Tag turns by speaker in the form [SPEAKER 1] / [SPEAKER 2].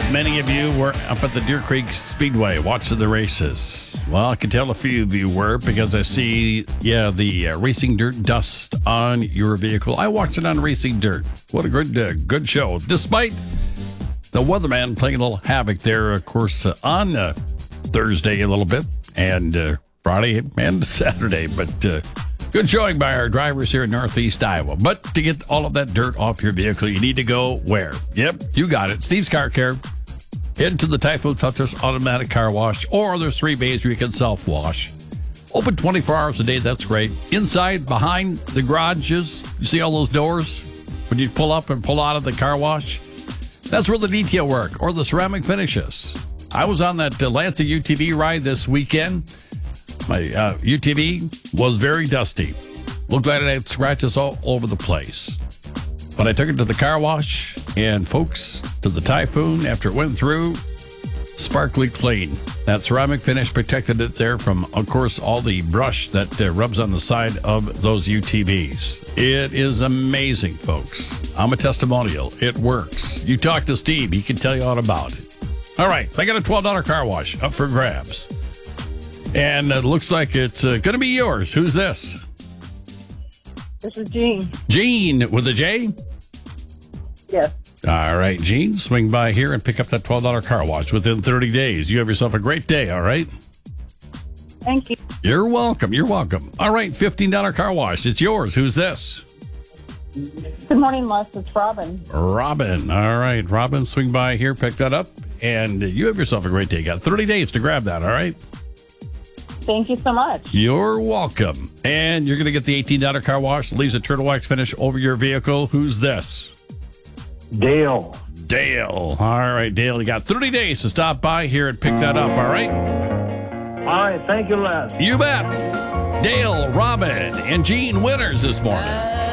[SPEAKER 1] many of you were up at the Deer Creek Speedway watching the races. Well, I can tell a few of you were because I see, the racing dirt dust on your vehicle. I watched it on Racing Dirt. What a good show. Despite the weatherman playing a little havoc there, of course, on Thursday a little bit, and Friday and Saturday. But good showing by our drivers here in Northeast Iowa. But to get all of that dirt off your vehicle, you need to go where? Yep, you got it. Steve's Car Care. Head to the Typhoon Touchers Automatic Car Wash, or there's 3 bays where you can self-wash. Open 24 hours a day, that's great. Inside, behind the garages, you see all those doors? When you pull up and pull out of the car wash? That's where the detail work, or the ceramic finishes. I was on that Lancia UTV ride this weekend. My UTV was very dusty. Looked like it had scratches all over the place. But I took it to the car wash, and folks, to the Typhoon, after it went through, sparkly clean. That ceramic finish protected it there from, of course, all the brush that rubs on the side of those UTVs. It is amazing, folks. I'm a testimonial. It works. You talk to Steve, he can tell you all about it. All right, I got a $12 car wash up for grabs. And it looks like it's going to be yours. Who's this?
[SPEAKER 2] This is Jean.
[SPEAKER 1] Jean with a J?
[SPEAKER 2] Yes.
[SPEAKER 1] All right, Jean, swing by here and pick up that $12 car wash within 30 days. You have yourself a great day, all right?
[SPEAKER 2] Thank you.
[SPEAKER 1] You're welcome. You're welcome. All right, $15 car wash. It's yours. Who's this?
[SPEAKER 2] Good morning, Les. It's Robin.
[SPEAKER 1] Robin. All right, Robin, swing by here, pick that up, and you have yourself a great day. You got 30 days to grab that, all right?
[SPEAKER 2] Thank you so much.
[SPEAKER 1] You're welcome. And you're going to get the $18 car wash. Leaves a turtle wax finish over your vehicle. Who's this?
[SPEAKER 3] Dale.
[SPEAKER 1] Dale. All right, Dale, you got 30 days to stop by here and pick that up, all right?
[SPEAKER 3] All right, thank you, Les.
[SPEAKER 1] You bet. Dale, Robin, and Jean winners this morning.